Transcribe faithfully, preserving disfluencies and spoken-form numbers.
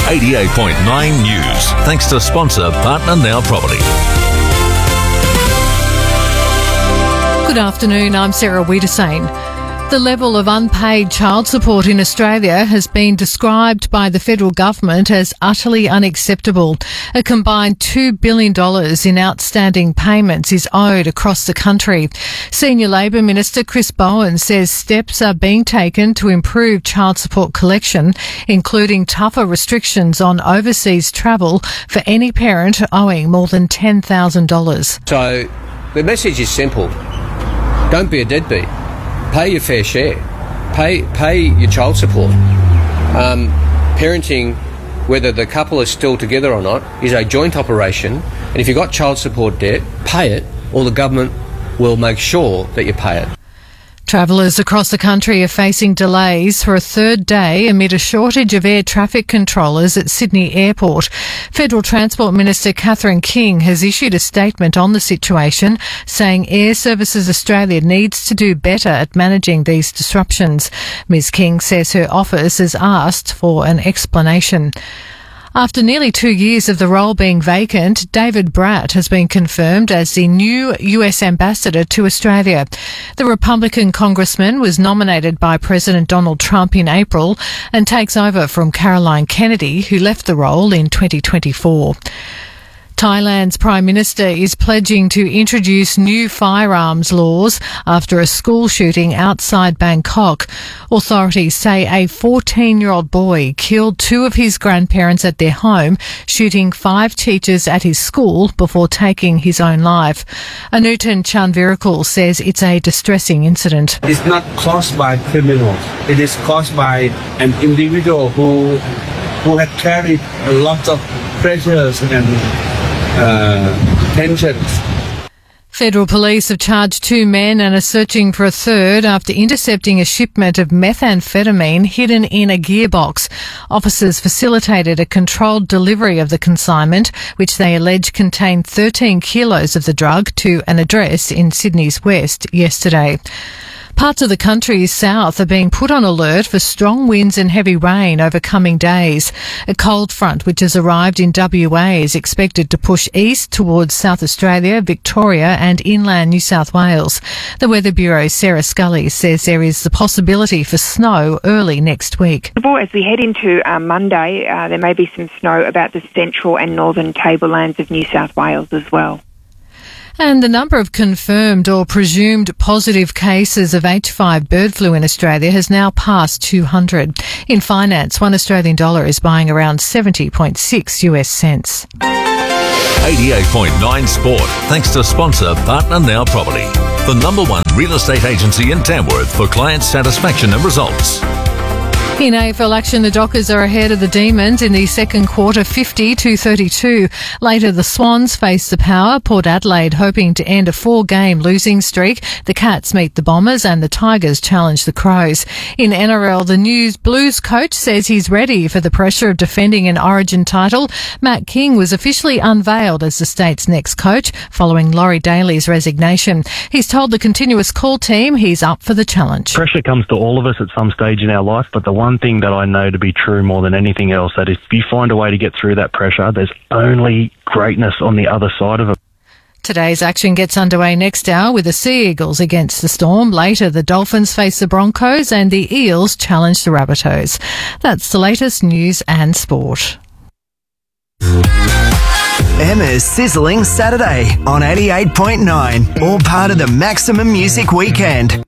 eighty-eight point nine News. Thanks to sponsor Partner Now Property. Good afternoon, I'm Sarah Wiedersane. The level of unpaid child support in Australia has been described by the federal government as utterly unacceptable. A combined two billion dollars in outstanding payments is owed across the country. Senior Labor Minister Chris Bowen says steps are being taken to improve child support collection, including tougher restrictions on overseas travel for any parent owing more than ten thousand dollars. So the message is simple. Don't be a deadbeat. Pay your fair share. Pay pay your child support. Um, parenting, whether the couple is still together or not, is a joint operation. And if you've got child support debt, pay it, or the government will make sure that you pay it. Travellers across the country are facing delays for a third day amid a shortage of air traffic controllers at Sydney Airport. Federal Transport Minister Catherine King has issued a statement on the situation, saying Air Services Australia needs to do better at managing these disruptions. Ms King says her office has asked for an explanation. After nearly two years of the role being vacant, David Brat has been confirmed as the new U S ambassador to Australia. The Republican congressman was nominated by President Donald Trump in April and takes over from Caroline Kennedy, who left the role in twenty twenty-four. Thailand's Prime Minister is pledging to introduce new firearms laws after a school shooting outside Bangkok. Authorities say a fourteen-year-old boy killed two of his grandparents at their home, shooting five teachers at his school before taking his own life. Anutan Chanvirakul says it's a distressing incident. It's not caused by criminals. It is caused by an individual who, who had carried a lot of pressures and Uh, tensions. Federal police have charged two men and are searching for a third after intercepting a shipment of methamphetamine hidden in a gearbox. Officers facilitated a controlled delivery of the consignment, which they allege contained thirteen kilos of the drug, to an address in Sydney's west yesterday. Parts of the country's south are being put on alert for strong winds and heavy rain over coming days. A cold front which has arrived in W A is expected to push east towards South Australia, Victoria and inland New South Wales. The Weather Bureau's Sarah Scully says there is the possibility for snow early next week. As we head into uh, Monday, uh, there may be some snow about the central and northern tablelands of New South Wales as well. And the number of confirmed or presumed positive cases of H five bird flu in Australia has now passed two hundred. In finance, one Australian dollar is buying around seventy point six US cents. eighty-eight point nine Sport. Thanks to sponsor Partner Now Property, the number one real estate agency in Tamworth for client satisfaction and results. In A F L action, the Dockers are ahead of the Demons in the second quarter, fifty to thirty-two. Later, the Swans face the Power. Port Adelaide hoping to end a four-game losing streak. The Cats meet the Bombers and the Tigers challenge the Crows. In N R L, the News Blues coach says he's ready for the pressure of defending an Origin title. Matt King was officially unveiled as the state's next coach following Laurie Daly's resignation. He's told the Continuous Call team he's up for the challenge. Pressure comes to all of us at some stage in our life, but the one One thing that I know to be true more than anything else, that if you find a way to get through that pressure, there's only greatness on the other side of it. Today's action gets underway next hour with the Sea Eagles against the Storm. Later, the Dolphins face the Broncos and the Eels challenge the Rabbitohs. That's the latest news and sport. Emma's Sizzling Saturday on eighty-eight point nine, all part of the Maximum Music Weekend.